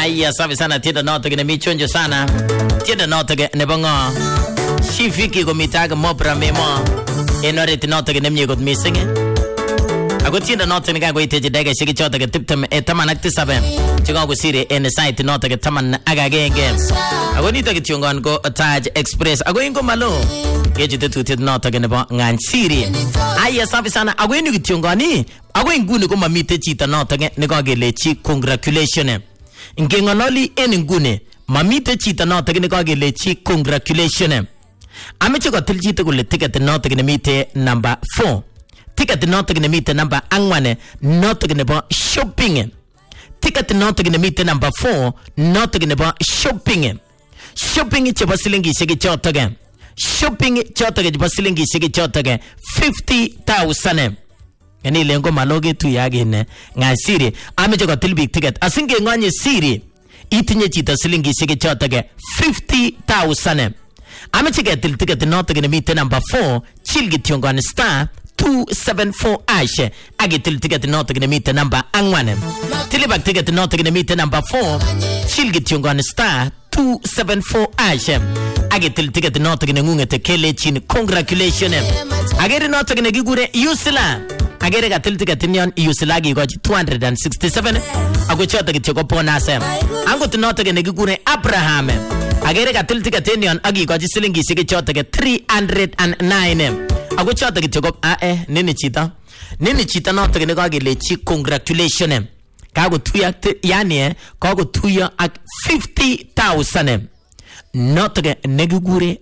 Aya, safi sana tienda noto gine michonjo sana. Tienda noto gine bongo. Shifiki kumitaga mopra memo. Enore ti noto gine mnye kot missing. Ako tienda noto gine kago ite jidega shiki chota ge tiptem taman akti sabe. Chigo kusiri ene site noto ge taman aga genge. Ako nito ge chungon ko Taj Express. Ako ingo malo. Gejite tutit noto gine bo ngan siri. Aya, safi sana. Ako inu ge chungoni. Ako inguni kuma mite chita noto ge niko ge lechi congratulations. Ngengololi ngune mamite chita noto gine ko gelechi congratulations. Ameche ko til chita kule ticket noto gine mite number 4. Ticket noto gine mite number 4 noto gine bo shopping. Ticket noto gine mite number 4 noto gine bo shopping. Shopping chebo silingi shiki choto ge. Shopping choto ge chebo silingi shiki choto ge 50,000. Yani lengo maloge tu yage ne nga siri ameche ko tilbik ticket asinge nganye siri itinye chita silingi shiki choto ge 50,000. Ameche ke til ticket noto ge mite number 4 chilgi tiongon star 274 ash age til ticket noto ge mite number 4 tilibak ticket noto ge mite number 4 chilgi tiongon star 274 ash age til ticket noto ge ngungete kelechin congratulations age noto ge gigure Yusla agere ka til ticket nyon Yuslagi go 267 ago chota ke choko ponase ango tinoto ke negigure Abraham agere ka til ticket nyon agi go silingi sike chota ke 309 ago chota ke choko nini chita noto ke go lechi congratulations ka go tuya yani ka go tuya ak 50,000 noto ke negigure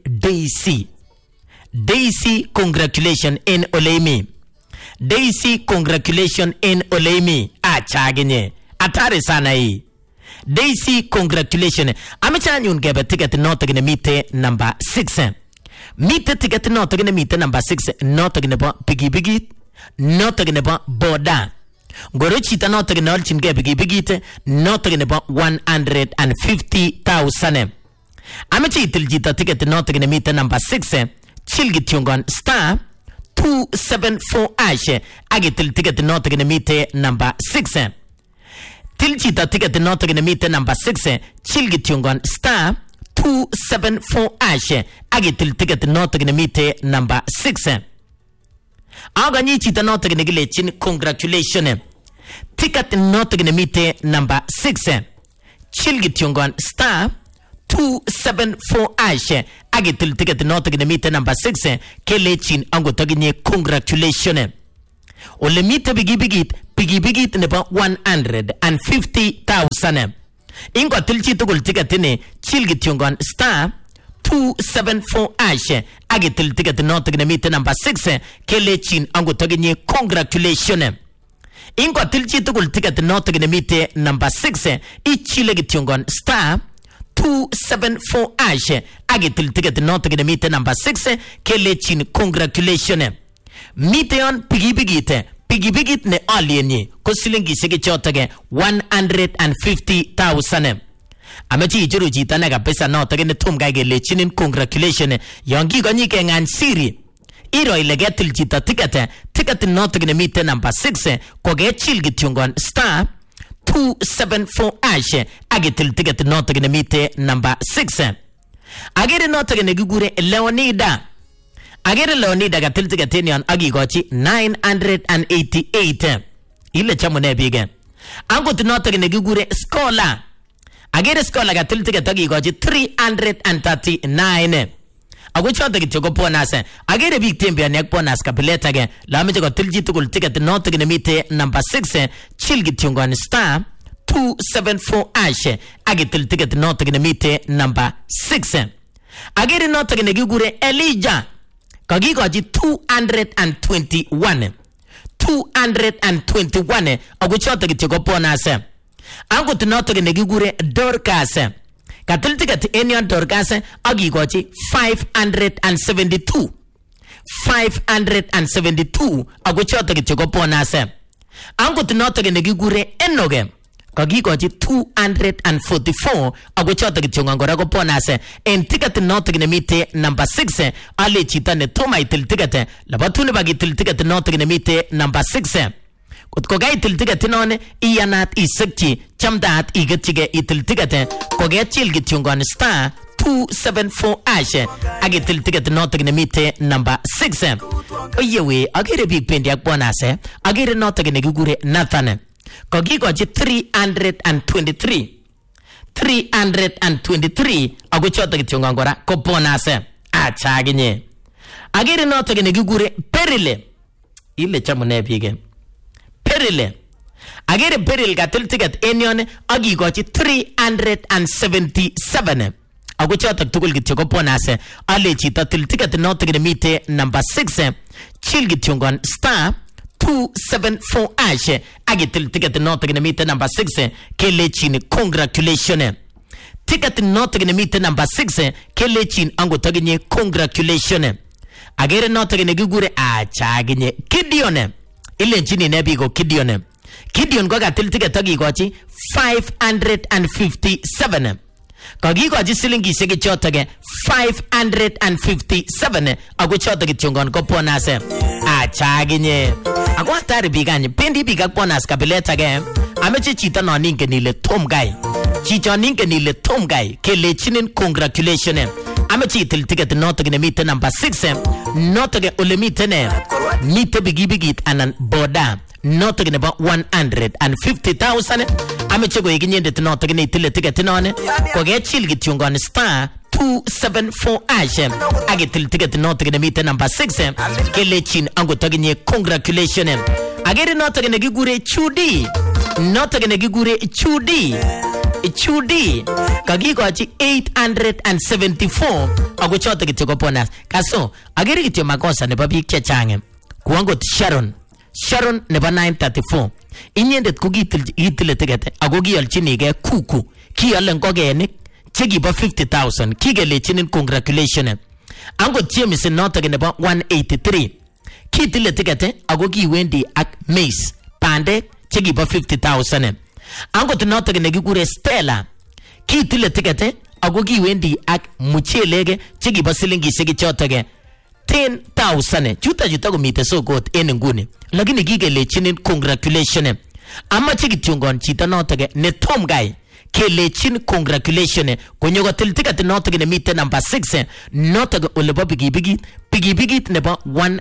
Daisy congratulations in Olemi. Daisy congratulations in Olemi. Chaginye. Atare sana hii. Daisy congratulations. Amechanyun gebe ticket noto gine mite number 6. Mite ticket noto gine mite number 6. Noto gine bo pigi noto gine bo boda. Ngoro chita noto gine olchin gebe pigi noto gine bo 150,000. Amechitil jita ticket noto gine mite number 6. Chilgi tiongon star 274 ash age til ticket noto gine mite number 6. Til chita ticket noto gine mite number 6 chilgi tiongon star 274 ash age til ticket noto gine mite number 6. Aga ni chita noto gine gile chin congratulations. Ticket noto gine mite number 6 chilgi tiongon star 274 ash age til ticket noto gine mite number 6 kelechin ango toginye congratulations. Ole mite bigibigit ne ba 150,000. Ingo til chitugul ticket ne chilgi tiongon star 274 ash age til ticket noto gine mite number 6 kelechin ango toginye congratulations. Ingo til chitugul ticket noto gine mite number 6 ichile gitiongon star 274 ash age til ticket noto gine mite number 6 kelechin congratulations. Mite on pigibigit ne alieni ko silingi sike chotage 150,000. Amechi ijiru jita na pesa noto gine tumga gelechin congratulations yongi gonyi ke ngan siri iro ilege til jita ticket noto gine mite number 6 ko ge chilgi tiongon star 274 ash age til ticket noto gine mite number 6. Agere noto gine gigure Leonida. Agere Leonida ga til ticket nyon agi gochi 988. Ile chamone bige. Ango noto gine gigure Scholar. Agere Scholar ga til ticket agi gochi 339. Ago chota gi chogo ponas. Agere big tembe nek ponas kapileta ge. La me chogo tilji tukul ticket noto gine mite number 6 chilgi tiongon star 274 ash age til ticket noto gine mite number 6. Agere noto gine gigure Elijah kagi goji 221. Ago chota gi chogo ponas. Ango noto gine gigure Dorcas. Katil ticket enion Dorcas agi gochi 572 ago chota gichoko ponase. Ango tinoto gene gigure Enoge kagi gochi 244 ago chota gichonga ngora go ponase. En ticket noto gene mite number 6 ale chita ne toma itil ticket labatune bagi til ticket noto gene mite number 6 Ko kaitil ticket inone iyanat isikchi chamdaat igetchige itil ticket ko gechil kityongon star 274 ash agitil ticket notok nemite number 6. Oyewe agere big pendi ak bonus agere notok nekigure Nathan ko kikochi 323 ako chotok kityongon kora ko bonus acha aginye. Agere notok nekigure Perile ile chamune bige Perile agere Peril katil ticket enyon agikochi 377 ako chotok tugul kityo ko bonus ale chito til ticket notok nemite number 6 chill kityongon star 274 ash agitil ticket notok nemite number 6 kelechin congratulations. Ticket notok nemite number 6 kelechin angotaginye congratulations. Agere notok nekigure achaginye Gideon ilenchini nebigo Gideon ko katil ticket agikochi 557 kagikochi silingishek chotok 557 ako chotok kityongon ko bonus achaginye. Ako atari biganye pendi biga bonus kabilet age ameche chito no ningen ile Tom Guy chicho ningen ile Tom Guy kelechinin congratulations. Ameche itil ticket notok nemite number 6 notok ole mite mite bigibigit anan boda notok nebo 150,000 ameche ko ikinyendet notok ne itile ticket none ko gechil kityongon star 274 ash agitil ticket notok nemite number 6 kelechin angotaginye congratulations. Agere notok nekigure Chudi kagikochi 874 ako chotok kityo ko bonus. Kaso agere kityo makosa nebo biik chechang kuangot Sharon nebo 934 inyendet ko kitile ticket ako kialchinige kuku kiale ngogenik chekibo 50,000 kigelechinin congratulations. Angot James notok nebo 183 kitile ticket ako kiwendi ak maize pandek chekibo 50,000. Angot notok nekikure Stella kitile ticket ako kiwendi ak muchelege chekibo silingishek chotok 10,000. Chuta komite sokot en nguni lakini kigelechinin congratulations. Amache kityongon chito notok ne Tom Guy kelechin congratulations konyo kotil ticket notok nemite number 6 notok ole bo bigibigit nebo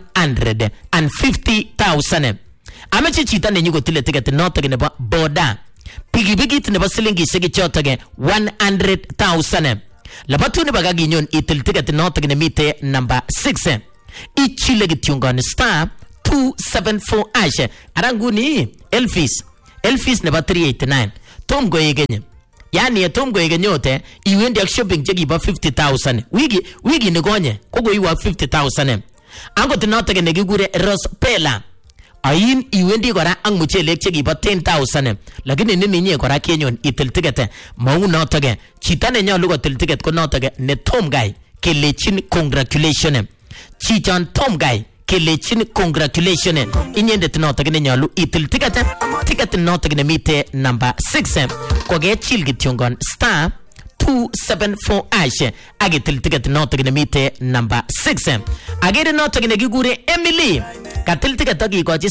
150,000. Amache chito nenyu kotile ticket notok nebo boda bigibigit nebo silingishek chotok 100,000. Labatu nebo kaginyon itil ticket notok nemite number 6 ichile kityongon star 274 ash aranguni Elvis nebo 389 Tom goyegenye yani Tom goyegenye yote iwendi ak shopping chekibo 50,000 wiki nigonye kogoiwa 50,000. Angot notok nekigure Rospela ayin iwendi kora ang muchelek chekibo 10,000 lakini ninyi kora kenyon itil ticket mau notok chito nenyalu kotil ticket ko notok ne Tom Guy kelechin congratulations. Chichon Tom Guy kelechin congratulations inyendet notok nenyalu itil ticket notok nemite number 6 ko gechil kityongon star 274 ash agitil ticket notok nemite number 6. Agere notok nekigure Emily katil ticket agikochi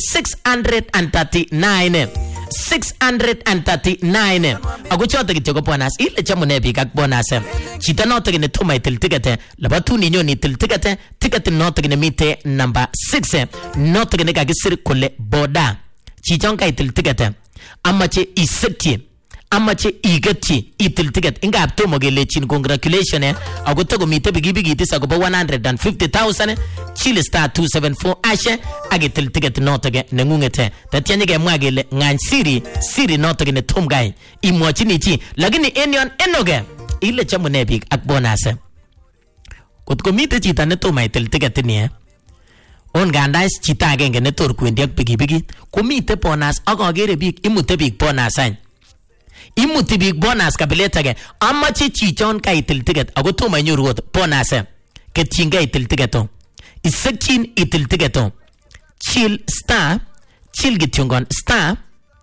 639 ako chotok kityo ko bonus ile chamune biik ak bonus. Chito notok ne toma itil ticket labatu ninyo itil ticket notok nemite number 6 notok ne kakisir kole boda chichon ka itil ticket amache isekchi amache igetchi itil ticket ingap tomo kelechin congratulations ako to komite bigibigit akobo 150,000 chile star 274 ash agitil ticket notok nengungete tatyanye kemwa kele ngany siri notok ne Tom Guy imwachini chi lakini enyon enoge ile chamune biik ak bonus. Kotko mite chito ne tomo itil ticket ni on gandais chito agenge ne tor kwendi ak bigibigit komite bonus ak agere biik imute biik bonus any imuti biik bonus kabilet age amache chichon ka itil ticket ako tomo inyoru got bonus ketchinge itil ticket isekchin itil ticket chill kityongon star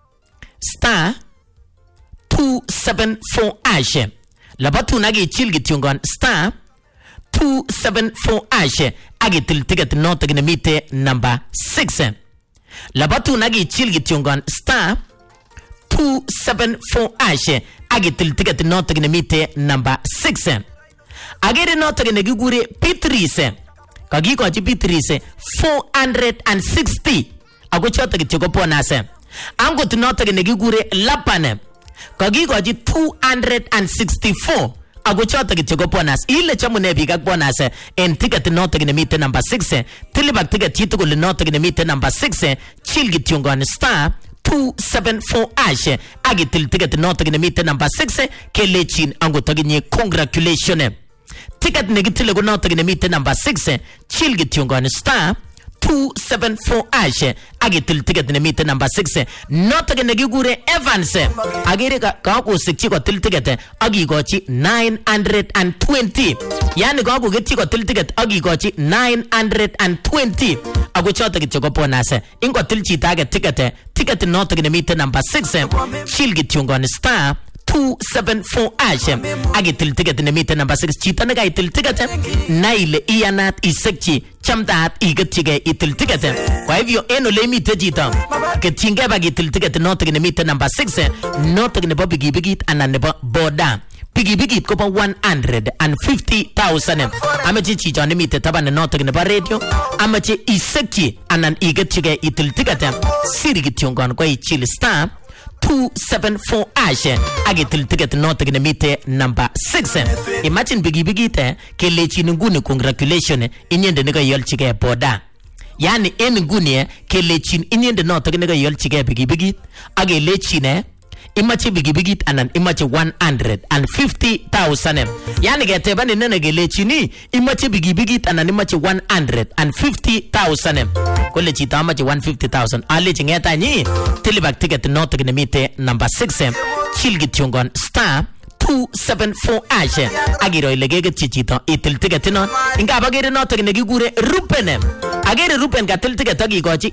274 ash labatu nagi chill kityongon star 274 ash agitil ticket notok nemite number 6 Labatun agichil kityongon star 274 hash agitil ticket notok nemite number 6. Agere notok nekigure P3 kakikochi P3 460 ako chotok kityo ko bonus. Angot notok nekigure Lapan kakikochi 264 ako chotok kityo ko bonus. Ile chamune biik ak bonus en ticket notok nemite number 6. Tilibak ticket chitugul notok nemite number 6 chil kityongon star 274 hash agitil ticket notok nemite number 6 kelechin angot aginye congratulations. Ticket negitile ko notok nemite number 6 chil kityongon star 274 hash agitil ticket nemite number 6 notok nekigure Evans agere kakosikchi kotil ticket akikochi 920. Yani kakoketchi kotil ticket akikochi 920 ako chotok kityo ko bonus. Ingotil chito age ticket notok nemite number 6 chil kityongon star 274 hash agitil ticket nemite number 6. Chito nekaitil ticket naile iyanat isekchi chamtaat igetchige itil ticket. Kwa hivyo en ole imite chito ketchinge bagitil ticket notok nemite number 6 notok nebo bigibigit anan nebo boda. Bigibigit kobo 150,000. Amache chicho nemite taban notok nebo radio amache isekchi anan igetchige itil ticket siri kityongon ko ichil star 274 hash agitil ticket notok nemite number 6. Imagine bigibigit kelechin nguni congratulations inyende nekayolchige boda. Yani en nguni kelechin inyende notok nekayolchige bigibigit agelechin imache bigibigit anan imache 150,000. Yani ketebani nene kelechini imache bigibigit anan imache 150,000. Kole chito amache 150,000 alechi ngetanyi tilibak ticket notok nemite number 6 chil kityongon star 274 hash agiro ile kegetchi chito itil ticket non. Ingab agere notok nekigure Ruben agere Ruben katil ticket akikochi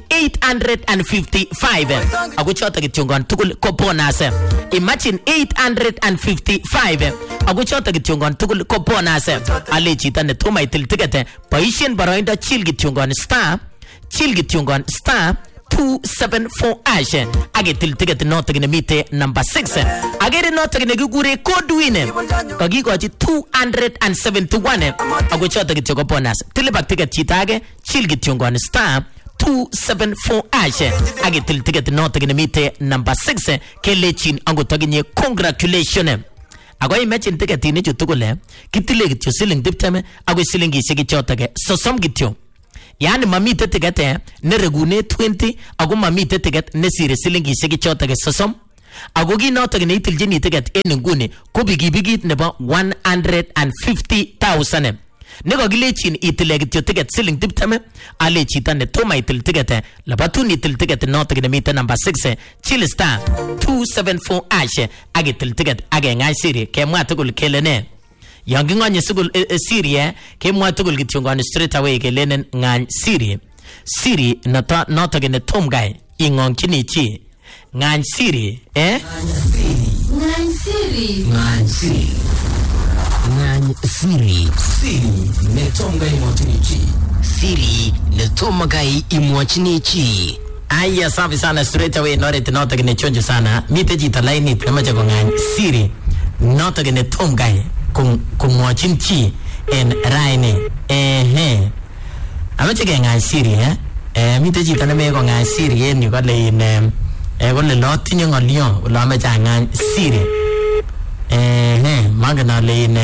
855 ako chotok kityongon tugul ko bonus. Imagine 855 ako chotok kityongon tugul ko bonus. Ale chito ne toma itil ticket boisien boroindo chil kityongon star 274 hash agitil ticket notok nemite number 6. Agere notok nekigure Godwin kakikochi 271 ako chotok kityo ko bonus. Tilibak ticket chito age chil kityongon star 274 hash agitil ticket notok nemite number 6 kelechin angot aginye congratulations. Ako imagine ticket nichu tugul kitile kityo siling 20 ako silingishek chotok 30 kityo. Yani mamite ticket neregune 20 ako mamite ticket nesire silingishek chotok 30. Ako ki notok neitilchini ticket en nguni ko bigibigit nebo 150,000. Nekakilechin itile kityo ticket siling 20 ale chito ne toma itil ticket labatun itil ticket notok nemite number 6 chil star 274 hash agitil ticket ageng'any siri kemwa tugul kele ne yon king'onye siri kemwa tugul kityongon straight away kelenen ng'any siri notok ne tom guy ing'ongchini chi ng'any siri ng'any siri netomgai imwachinichi siri netomgai imwachinichi. Aya safi sana straight away noret notok ne chonjo sana mite chito line it kamache ko ng'any siri notok ne tomgai kumwachin chi en raini amache ke ng'any siri mite chito neme ko ng'any siri en yu kole in kole lotinye ng'olyo kole amache ang'any siri magen ale in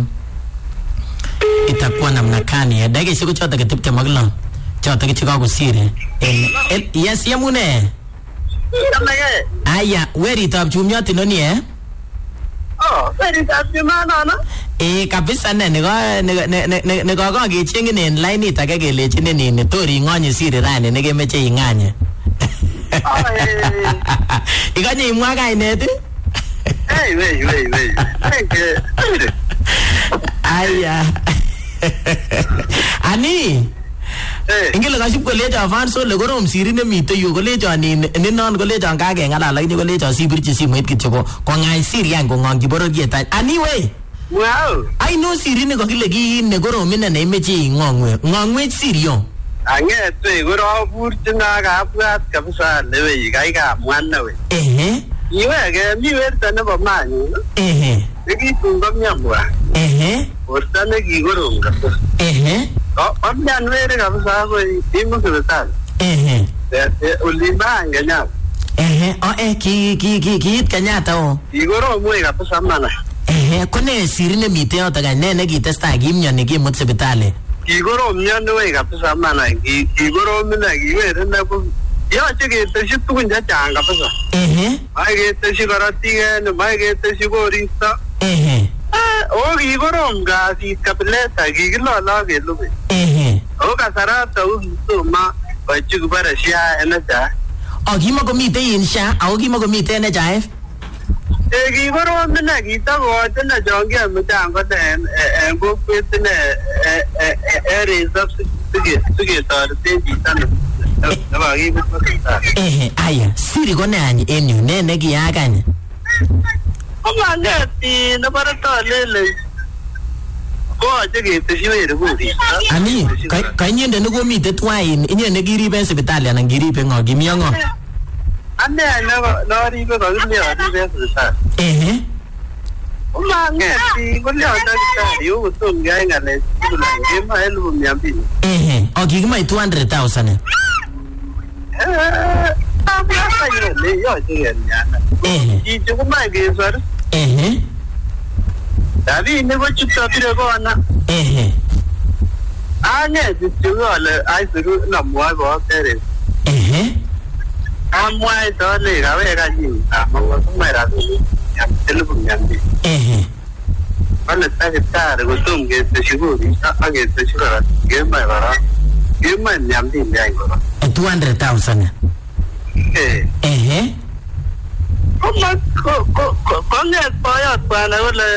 itakuwa namna gani dakika siku chotok kitipte maglo chotok chikakosire yes yamune aya weritab chumyot inoni weritab chumyot kabisa nekaka kechengin en lainit age kelechinin in tor ing'onye siri rani nekemeche ing'anye ikanye imwa kainet aya ani ingele kaship kolecho fanso le korom siri nemite yu kolecho ninon kolecho kakeng'alal lakini kolecho sibirchi simoit kityo ko ng'any siri any kong'ongchi bororiet ani we wow aino siri nekakile ki nekorom ine neimeche ing'ong'we siri yo Angetwe koraburchina kabwat kabisa lewe kaikamwana we. Iweke mi werto nebo manyu. Nekitun myambwa. Borto nekikorom kabisa. Omyan weri kabisa akoi imu sipitali. Olimba Kenyatta. Kiit Kenyatta o. Kikorom wei kabisa mana. Kone siri nemite yotok ne nekitestai kimyoni kimut sipitali. Kikorom myoni wei kabisa mana. Kikorom ine kiweri ine ko yoche keteshi tukun chechang kabisa. Mae keteshi korotik mae keteshi koristo. Kikorom kasit kabileta kikilolo kelugui. Kasarata ukisoma koichi kibore SHA NHIF. Kimakomite in SHA ako kimakomite NHIF. Kikorom ine kitakochi ine chon kiamute angot en kokwet ine resop siketoreten chito nebo kibut sipitali. Aya, siri ko ne any en yu ne nekiyaak any? Komangeti nebore tolele koyoche keteshi weri koristo. Ani, kainyende nekomite twain inye nekiribe sipitali anan kiribe ng'o kimio ng'o? Ane noribe kakilio aribe sipitali. Komangeti kolio daktari kotom keyai ng'alek tugul kema 200,000. Kikimoe 200,000. Yoche kemyana. Chichi komoe kesor. Rabinik kochuto bire kona. Anget kityo ale aisiru namwoe botere. Amwaite ale kaweka nyin amakomoe rabinik 200,000. Kole takitari kotom keteshi koristo ak keteshi kora kemoe kora. Kemoe 200,000 kora. 200,000. Konget boyot bwana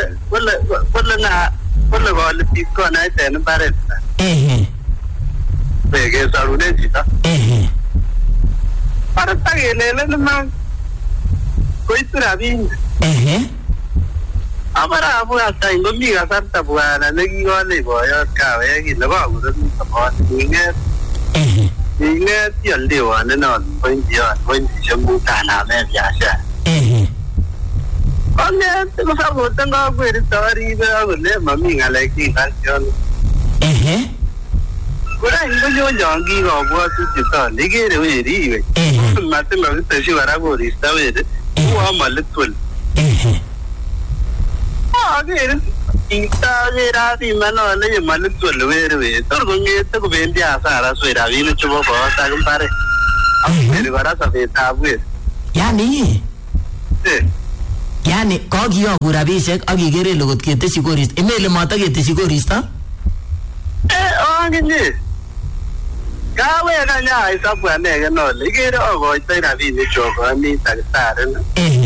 kole kolitit konait en mbaret. Kesorunen chito. Parata kelelen iman koitu rabinik. Abara abwat any komi kasarta bwana nekikole boyot kawek kile kakuren sabot Inget yaldewon non pointishek mut anamen biashara. Konget kosaboten kakwerito aribe akole mami ng'alek chikasyon. Kora ingonyon kikobwotutiet ale ikere weri iwe. Matin kakiteshi kora koristo weri uo malitwel. Akere akere apiman ale yemalitwel weri tor kong'ete kobendi hasara swe rabinik chebo boot ak mbaret. Akere kora sobetab weri. Yani kokiyoku rabisiek ak ikere ile kot keteshi koristo. Imele mataketeshi koristo? Anginye. Kawek any aisabwa negen ale ikere akoitoi rabinik chokoni takitari.